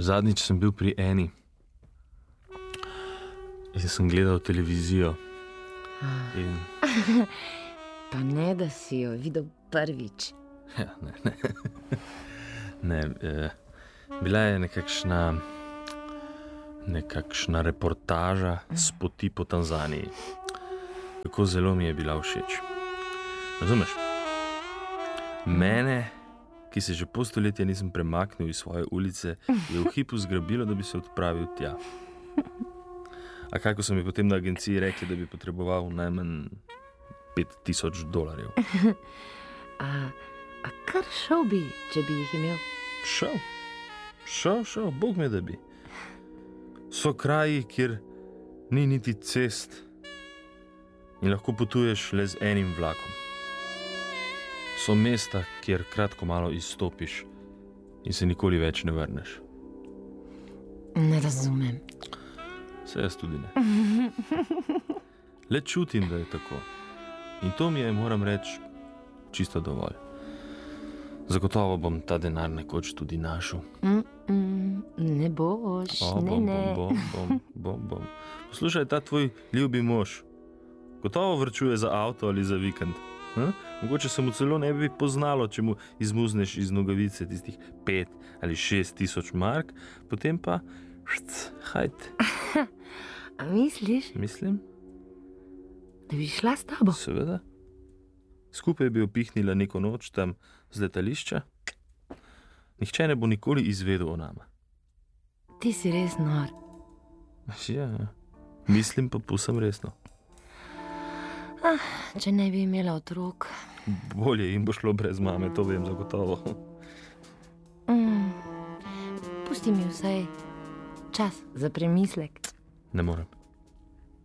Zadnjič sem bil pri eni in sem gledal televizijo. In... Pa ne, da si jo videl prvič. Ja, ne. Bila je nekakšna reportaža s poti po Tanzaniji. Kako zelo mi je bila všeč. Razumeš? Mene, ki se že pol stoletja nisem premaknil iz svoje ulice, je v hipu zgrabilo, da bi se odpravil tja. A kako so mi potem na agenciji rekli, da bi potreboval najmanj $5,000. A kar šel bi, če bi jih imel? Šel, Bog me da bi. So kraji, kjer ni niti cest in lahko potuješ le z enim vlakom. So mesta, kjer kratko malo izstopiš in se nikoli več ne vrneš. Ne razumem. Se jaz tudi ne. Le čutim, da je tako. In to mi je, moram reči, čisto dovolj. Zagotovo bom ta denar nekoč tudi našel. Ne boš, ne. Bom. Poslušaj, ta tvoj ljubi mož gotovo varčuje za avto ali za vikend. Mogoče se mu celo ne bi poznalo, če mu izmuzneš iz nogavice tistih 5 ali 6 tisoč mark, potem pa hajt. A misliš? Mislim. Da bi šla s tabo? Seveda. Skupaj bi opihnila neko noč tam z letališča. Nihče ne bo nikoli izvedel o nama. Ti si res nor. Ja. Mislim pa povsem resno. Če ne bi imela otrok. Bolje jim bo šlo brez mame, to vem zagotovo. Pusti mi vsaj čas za premislek. Ne morem.